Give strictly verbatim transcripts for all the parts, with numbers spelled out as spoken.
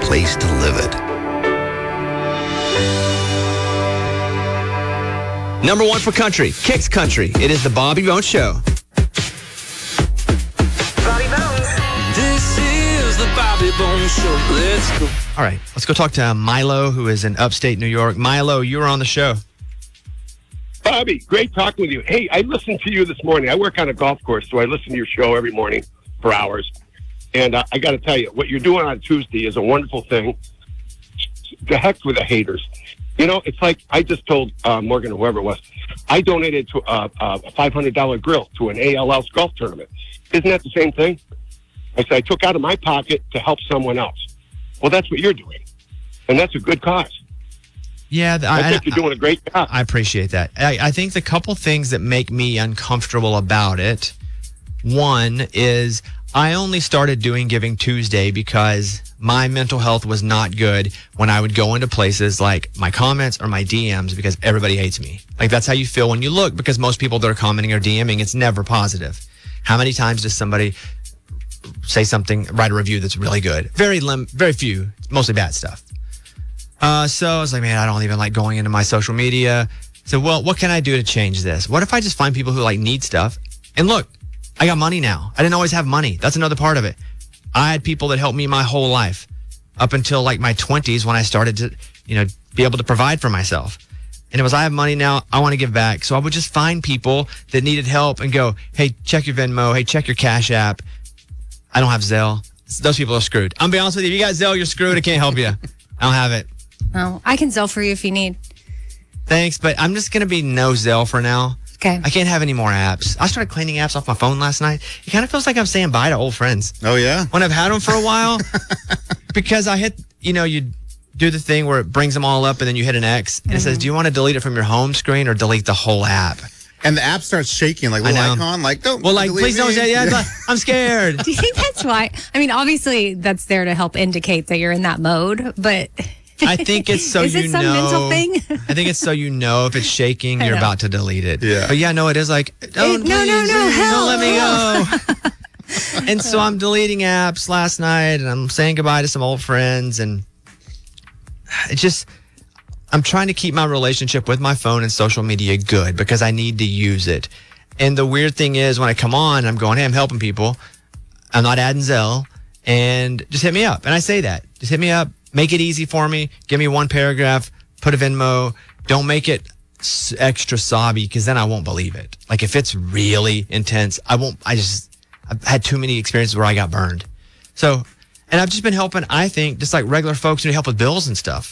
place to live it. Number one for country, Kicks Country. It is the Bobby Bones Show. Bobby Bones. This is the Bobby Bones Show. Let's go. All right, let's go talk to Milo, who is in upstate New York. Milo, you were on the show. Bobby, great talking with you. Hey, I listened to you this morning. I work on a golf course, so I listen to your show every morning for hours. And uh, I got to tell you, what you're doing on Tuesday is a wonderful thing. The heck with the haters. You know, it's like I just told uh, Morgan or whoever it was, I donated to uh, uh, a five hundred dollars grill to an A L L golf tournament. Isn't that the same thing? I said I took out of my pocket to help someone else. Well, that's what you're doing. And that's a good cause. Yeah, I, I think you're doing a great job. I appreciate that. I, I think the couple things that make me uncomfortable about it, one is I only started doing Giving Tuesday because my mental health was not good when I would go into places like my comments or my D Ms because everybody hates me. Like that's how you feel when you look, because most people that are commenting or DMing, it's never positive. How many times does somebody say something, write a review that's really good? Very lim- very few. It's mostly bad stuff. Uh, so I was like, man, I don't even like going into my social media. So, well, what can I do to change this? What if I just find people who like need stuff? And look, I got money now. I didn't always have money. That's another part of it. I had people that helped me my whole life up until like my twenties when I started to, you know, be able to provide for myself. And it was, I have money now. I want to give back. So I would just find people that needed help and go, hey, check your Venmo. Hey, check your Cash App. I don't have Zelle. Those people are screwed. I'm be honest with you. If you got Zelle, you're screwed. I can't help you. I don't have it. Oh, I can Zelle for you if you need. Thanks, but I'm just going to be no Zelle for now. Okay. I can't have any more apps. I started cleaning apps off my phone last night. It kind of feels like I'm saying bye to old friends. Oh, yeah? When I've had them for a while. Because I hit, you know, you do the thing where it brings them all up and then you hit an X. And mm-hmm. it says, do you want to delete it from your home screen or delete the whole app? And the app starts shaking, like little icon, like, don't Well, like, please me. don't say, yeah, I'm scared. Do you think that's why? I mean, obviously, that's there to help indicate that you're in that mode, but... I think it's so is you it some know. mental thing? I think it's so you know if it's shaking, you're about to delete it. Yeah. But yeah, no, it is like, don't, it, no, please, no, no, hell, don't let me go. And so I'm deleting apps last night, and I'm saying goodbye to some old friends, and it just, I'm trying to keep my relationship with my phone and social media good because I need to use it. And the weird thing is, when I come on, I'm going, hey, I'm helping people. I'm not adding Zelle, and just hit me up. And I say that. Just hit me up. Make it easy for me. Give me one paragraph. Put a Venmo. Don't make it s- extra sobby because then I won't believe it. Like if it's really intense, I won't. I just I've had too many experiences where I got burned. So, and I've just been helping. I think just like regular folks who need help with bills and stuff.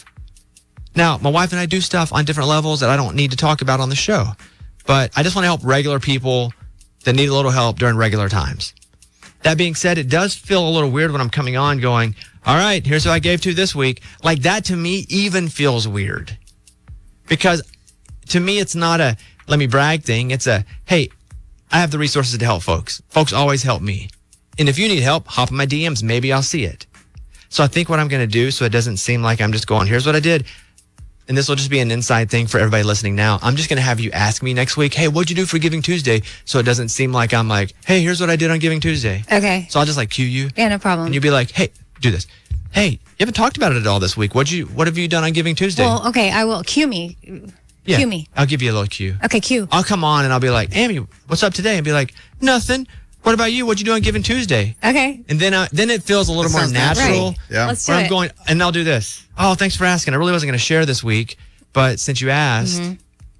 Now, my wife and I do stuff on different levels that I don't need to talk about on the show, but I just want to help regular people that need a little help during regular times. That being said, it does feel a little weird when I'm coming on going, all right, here's who I gave to this week. Like that to me even feels weird because to me, it's not a let me brag thing. It's a, hey, I have the resources to help folks. Folks always help me. And if you need help, hop in my D Ms. Maybe I'll see it. So I think what I'm going to do so it doesn't seem like I'm just going, here's what I did. And this will just be an inside thing for everybody listening now. I'm just going to have you ask me next week, hey, what'd you do for Giving Tuesday? So it doesn't seem like I'm like, hey, here's what I did on Giving Tuesday. Okay. So I'll just like cue you. Yeah, no problem. And you'll be like, hey, do this. Hey, you haven't talked about it at all this week. What'd you, what have you done on Giving Tuesday? Well, okay, I will. Cue me. yeah, Cue me. I'll give you a little cue. Okay, cue. I'll come on and I'll be like, Amy, what's up today? And be like, nothing. What about you? What'd you do on Giving Tuesday? Okay. And then I, then it feels a little That more sounds natural. Right. Yeah. Let's do Where it. I'm going, and I'll do this. Oh, thanks for asking. I really wasn't going to share this week, but since you asked, Mm-hmm.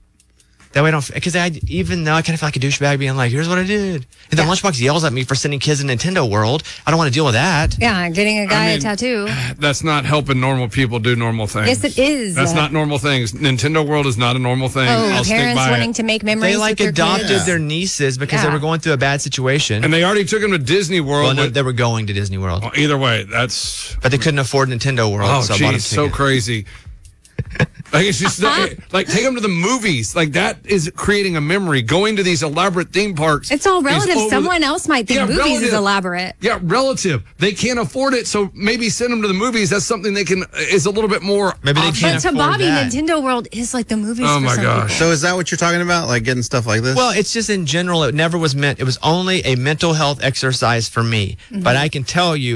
that way I don't, because I, even though I kind of feel like a douchebag being like, here's what I did. And then Yeah. Lunchbox yells at me for sending kids to Nintendo World. I don't want to deal with that. Yeah, getting a guy I mean, a tattoo. That's not helping normal people do normal things. Yes, it is. That's not normal things. Nintendo World is not a normal thing. Oh, I'll stick parents by wanting it. to make memories They like with their adopted kids. their nieces because Yeah. they were going through a bad situation. And they already took him to Disney World. well, no, with- they were going to Disney World, well, either way, that's but they couldn't afford Nintendo World. oh, so I bought them geez, so tickets. crazy. Like it's just like take them to the movies. Like that is creating a memory. Going to these elaborate theme parks. It's all is relative. over Someone the- else might think Yeah, movies relative. is elaborate. Yeah, relative. They can't afford it, so maybe send them to the movies. That's something they can is a little bit more. Maybe they option. can't But to afford Bobby, that. Nintendo World is like the movies. Oh for my some gosh. people. So is that what you're talking about? Like getting stuff like this? Well, it's just in general, it never was meant, it was only a mental health exercise for me. But I can tell you,